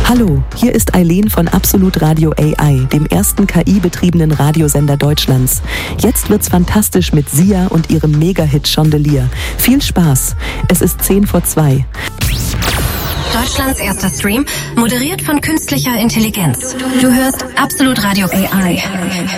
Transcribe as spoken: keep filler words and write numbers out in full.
Hallo, hier ist Eileen von Absolut Radio A I, dem ersten K I-betriebenen Radiosender Deutschlands. Jetzt wird's fantastisch mit Sia und ihrem Mega-Hit Chandelier. Viel Spaß. Es ist zehn vor zwei. Deutschlands erster Stream, moderiert von künstlicher Intelligenz. Du hörst Absolut Radio A I.